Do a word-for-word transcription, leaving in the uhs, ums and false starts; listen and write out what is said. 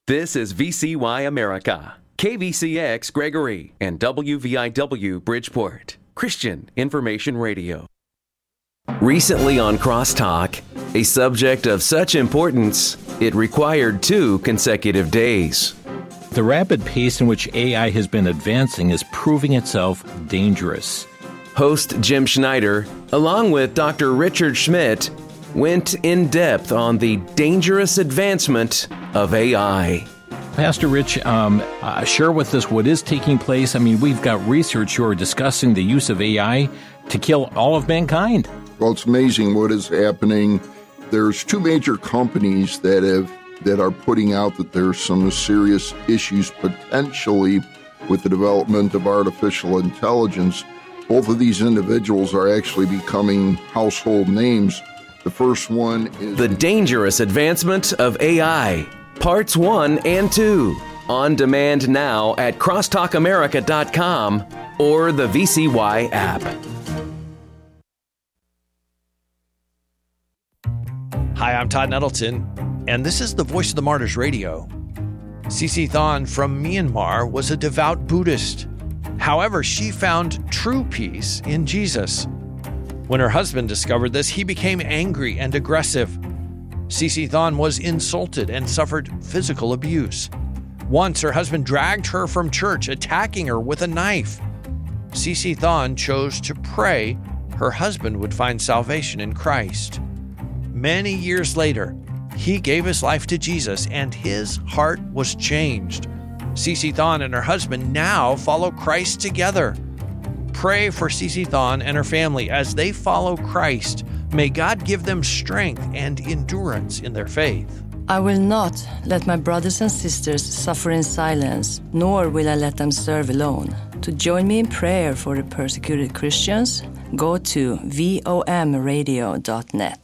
This is V C Y America, K V C X Gregory, and W V I W Bridgeport, Christian Information Radio. Recently on Crosstalk, a subject of such importance, it required two consecutive days. The rapid pace in which A I has been advancing is proving itself dangerous. Host Jim Schneider, along with Doctor Richard Schmidt, went in depth on the dangerous advancement of A I. Pastor Rich, um, uh, share with us what is taking place. I mean, we've got research who are discussing the use of A I to kill all of mankind. Well, it's amazing what is happening. There's two major companies that have that are putting out that there's some serious issues potentially with the development of artificial intelligence. Both of these individuals are actually becoming household names. The first one is The Dangerous Advancement of A I, Parts one and two. On demand now at crosstalk america dot com or the V C Y app. Hi, I'm Todd Nettleton, and this is the Voice of the Martyrs Radio. Cece Thon from Myanmar was a devout Buddhist. However, she found true peace in Jesus. When her husband discovered this, he became angry and aggressive. Cece Thon was insulted and suffered physical abuse. Once, her husband dragged her from church, attacking her with a knife. Cece Thon chose to pray her husband would find salvation in Christ. Many years later, he gave his life to Jesus, and his heart was changed. Cece Thon and her husband now follow Christ together. Pray for Cece Thon and her family as they follow Christ. May God give them strength and endurance in their faith. I will not let my brothers and sisters suffer in silence, nor will I let them serve alone. To join me in prayer for the persecuted Christians, go to vom radio dot net.